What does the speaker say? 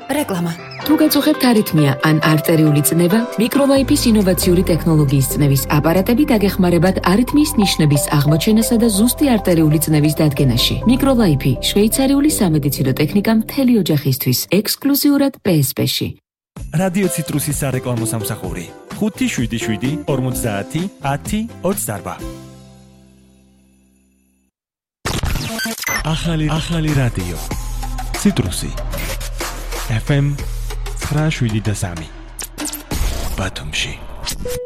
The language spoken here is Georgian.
რეკლამა. თუ გაწუხებთ არითმია ან არტერიული წნება, მიკროლაიფის ინოვაციური ტექნოლოგიის წნევის აპარატები დაგეხმარებათ არითმიის ნიშნების აღმოჩენასა და ზუსტი არტერიული წნევის დადგენაში. მიკროლაიფი შვეიცარიული სამედიცინო ტექნიკა მთელი ოჯახისთვის, ექსკლუზიურად PSP-ში. რადიო ციტრუსის სარეკლამო სამსახური 577 50 10 28. ახალი რადიო ციტრუსი FM 973 ბათუმში.